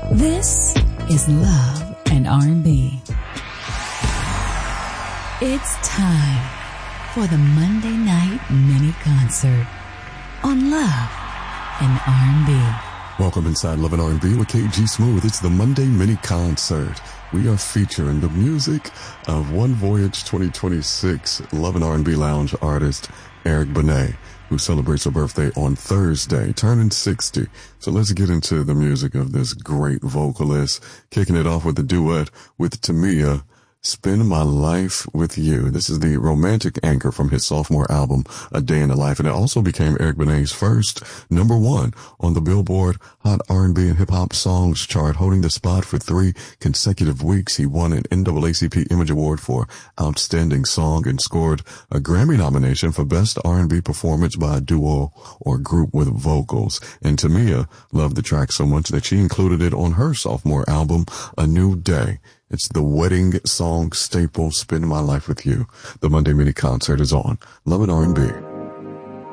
This is Love and R&B. It's time for the Monday night mini concert on Love and R&B. Welcome inside Love and R&B with KG Smooth. It's the Monday mini concert. We are featuring the music of One Voyage 2026 Love and R&B Lounge artist Eric Benet, who celebrates her birthday on Thursday, turning 60. So let's get into the music of this great vocalist, kicking it off with a duet with Tamia, Spend My Life With You. This is the romantic anchor from his sophomore album, A Day in the Life, and it also became Eric Benet's first #1 on the Billboard Hot R&B and Hip Hop Songs chart, holding the spot for 3 consecutive weeks. He won an NAACP Image Award for Outstanding Song and scored a Grammy nomination for Best R&B Performance by a Duo or Group with Vocals. And Tamia loved the track so much that she included it on her sophomore album, A New Day. It's the wedding song staple, Spend My Life With You. The Monday mini concert is on Love and R&B.